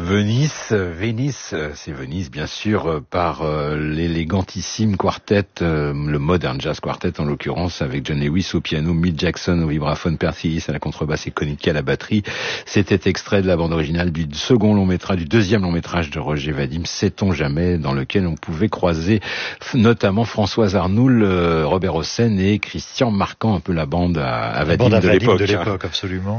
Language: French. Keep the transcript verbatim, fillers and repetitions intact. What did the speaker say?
Venise, Venise, c'est Venise bien sûr, par euh, l'élégantissime quartet, euh, le Modern Jazz Quartet en l'occurrence, avec John Lewis au piano, Milt Jackson au vibraphone, Percy Hillis à la contrebasse et Connie Kay à la batterie. C'était extrait de la bande originale du second long métrage, du deuxième long métrage de Roger Vadim, Sait-on jamais, dans lequel on pouvait croiser notamment Françoise Arnoul, euh, Robert Hossein et Christian Marquand, un peu la bande à, à Vadim de l'époque. de l'époque, absolument.